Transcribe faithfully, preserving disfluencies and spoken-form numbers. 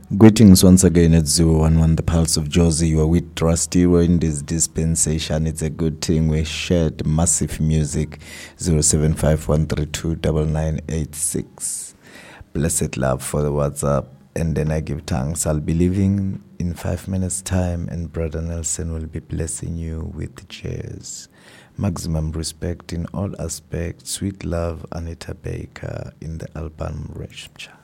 Greetings once again at zero one one, the pulse of Josie. You are with Rusty. We're in this dispensation. It's a good thing we shared massive music. zero seven five one three two nine nine eight six. Blessed love for the WhatsApp. And then I give thanks. I'll be leaving in five minutes' time, and Brother Nelson will be blessing you with jazz. Maximum respect in all aspects. Sweet love, Anita Baker in the album Rapture.